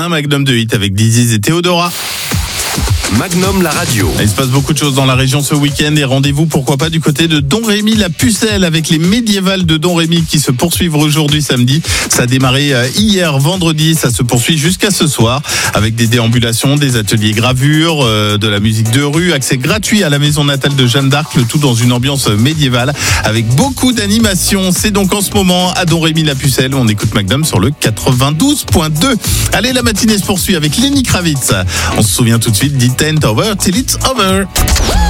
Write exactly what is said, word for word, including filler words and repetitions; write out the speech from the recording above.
un magnum de hit avec Diziz et Théodora. Magnum la radio. Il se passe beaucoup de choses dans la région ce week-end et rendez-vous pourquoi pas du côté de Domrémy la Pucelle avec les médiévales de Domrémy qui se poursuivent aujourd'hui samedi. Ça a démarré hier vendredi, ça se poursuit jusqu'à ce soir avec des déambulations, des ateliers gravure, euh, de la musique de rue, accès gratuit à la maison natale de Jeanne d'Arc, le tout dans une ambiance médiévale avec beaucoup d'animation. C'est donc en ce moment à Domrémy la Pucelle, on écoute Magnum sur le quatre-vingt-douze point deux. Allez, la matinée se poursuit avec Lenny Kravitz. On se souvient tout de suite d'It Ain't Over Till It's Over.